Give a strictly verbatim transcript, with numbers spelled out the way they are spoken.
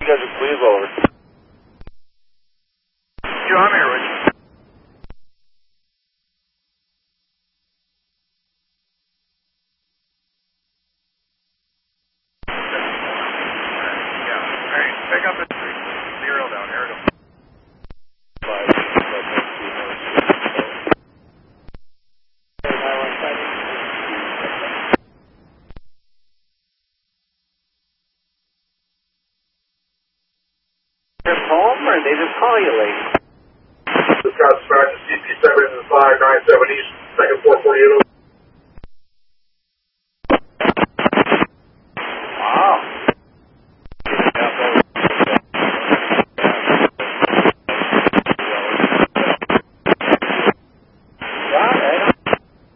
guys are please over. Joe, I'm here with you. Yeah, alright, pick up at zero down here. Home, or they just call you late? This guy's back to C P seven five nine seven East, second four forty-eight.